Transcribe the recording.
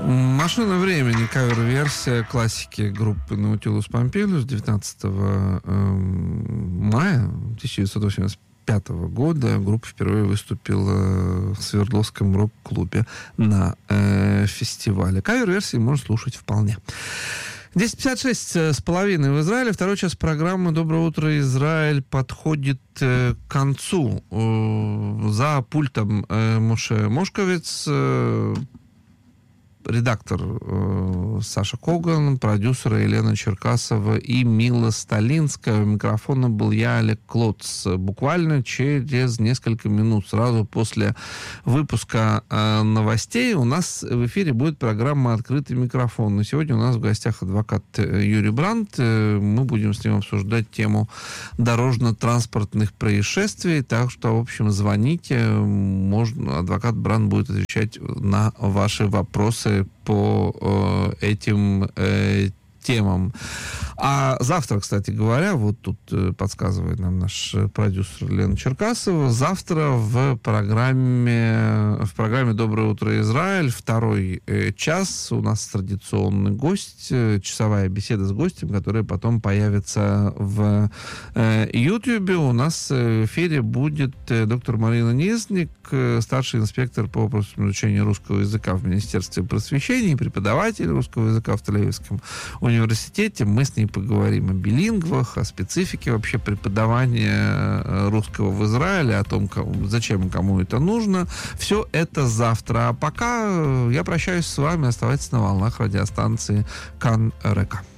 «Машина времени», кавер-версия классики группы Nautilus Pompilius 19 мая 1985 года. Группа впервые выступила в Свердловском рок-клубе на фестивале. Кавер-версии можно слушать вполне. 10:56 с половиной в Израиле. Второй час программы «Доброе утро, Израиль» подходит к концу. За пультом Моше Мошковец, редактор Саша Коган, продюсеры Елена Черкасова и Мила Сталинская. У микрофона был я, Олег Клоц. Буквально через несколько минут, сразу после выпуска новостей, у нас в эфире будет программа «Открытый микрофон». Но сегодня у нас в гостях адвокат Юрий Брандт. Мы будем с ним обсуждать тему дорожно-транспортных происшествий. Так что, в общем, звоните. Адвокат Брандт будет отвечать на ваши вопросы по этим темам. А завтра, кстати говоря, вот тут подсказывает нам наш продюсер Лена Черкасова, завтра в программе «Доброе утро, Израиль» второй час у нас традиционный гость, часовая беседа с гостем, которая потом появится в Ютьюбе. У нас в эфире будет доктор Марина Низник, старший инспектор по вопросам изучения русского языка в Министерстве просвещения, преподаватель русского языка в Тель-Авивском университете. Мы с ней поговорим о билингвах, о специфике вообще преподавания русского в Израиле, о том, зачем и кому это нужно. Все это завтра. А пока я прощаюсь с вами. Оставайтесь на волнах радиостанции Кан РК.